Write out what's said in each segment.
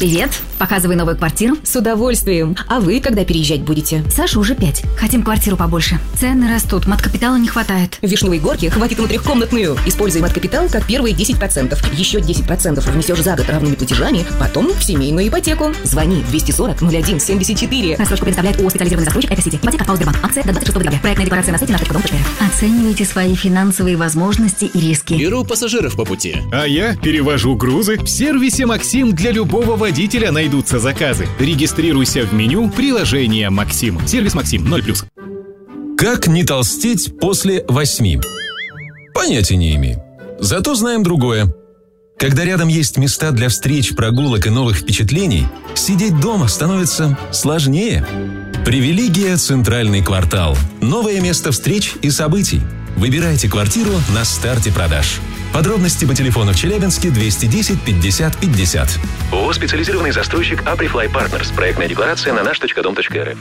Привет. Показывай новую квартиру. С удовольствием. А вы когда переезжать будете? Саша уже 5. Хотим квартиру побольше. Цены растут, мат-капитала не хватает. В Вишневой Горке хватит на трехкомнатную. Используй мат-капитал как первые 10%. Еще 10% внесешь за год равными платежами, потом в семейную ипотеку. Звони 240-01-74. Рассрочку предоставляет ООО «Специализированный застройщик Экосити». Ипотека ПАО «Сбербанк». Акция до 26 декабря. Проектная декларация на сайте nаш.дом.рф. Оценивайте свои финансовые возможности и риски. Беру пассажиров по пути. А я перевожу грузы. В сервисе «Максим» для любого водителя найдутся заказы. Регистрируйся в меню приложения «Максим». Сервис «Максим» 0+. Как не толстеть после 8? Понятия не имею. Зато знаем другое. Когда рядом есть места для встреч, прогулок и новых впечатлений, сидеть дома становится сложнее. Привилегия «Центральный квартал». Новое место встреч и событий. Выбирайте квартиру на старте продаж. Подробности по телефону в Челябинске 210 50 50. ООО «Специализированный застройщик Априфлай Партнерс». Проектная декларация на наш.дом.рф.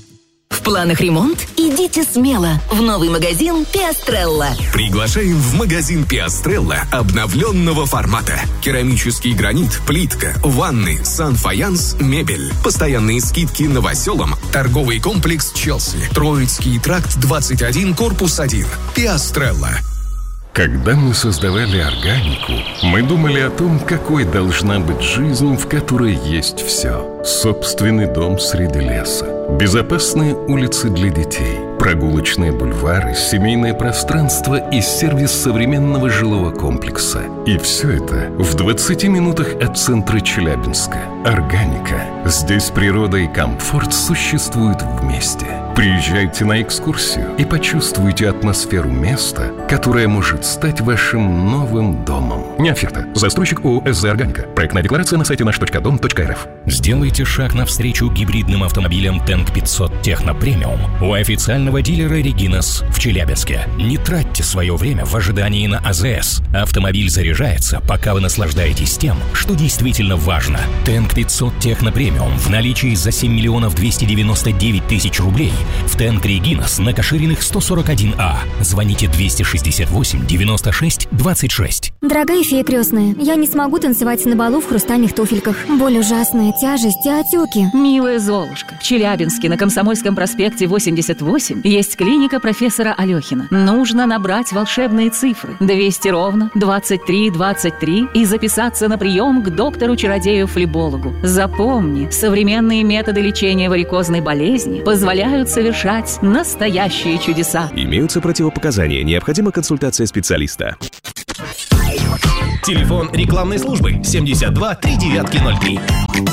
В планах ремонт? Идите смело в новый магазин «Пиастрелла». Приглашаем в магазин «Пиастрелла» обновленного формата. Керамический гранит, плитка, ванны, сан-фаянс, мебель. Постоянные скидки новоселам. Торговый комплекс «Челси». Троицкий тракт 21, корпус 1. «Пиастрелла». Когда мы создавали органику, мы думали о том, какой должна быть жизнь, в которой есть все. Собственный дом среди леса, безопасные улицы для детей, прогулочные бульвары, семейное пространство и сервис современного жилого комплекса. И все это в 20 минутах от центра Челябинска. Органика. Здесь природа и комфорт существуют вместе. Приезжайте на экскурсию и почувствуйте атмосферу места, которое может стать вашим новым домом. Не оферта. Застройщик ООО «СЗ Органика». Проектная декларация на сайте наш.дом.рф. Сделайте шаг навстречу гибридным автомобилям Тэнк 500 Техно Премиум у официального дилера Регинас в Челябинске. Не тратьте свое время в ожидании на АЗС. Автомобиль заряжается, пока вы наслаждаетесь тем, что действительно важно. Тэнк 500 Техно Премиум в наличии за 7 миллионов 299 тысяч рублей в Тэнк Регинас на Кашириных 141А. Звоните 268 96 26. Дорогая фея крестная, я не смогу танцевать на балу в хрустальных туфельках. Боль ужасная, тяжесть и отеки. Милая Золушка, в Челябинске на Комсомольском проспекте 88 есть клиника профессора Алехина. Нужно набрать волшебные цифры 200 ровно 23 23 и записаться на прием к доктору-чародею-флебологу. Запомни, современные методы лечения варикозной болезни позволяют совершать настоящие чудеса. Имеются противопоказания. Необходима консультация специалиста. Телефон рекламной службы 72 3903.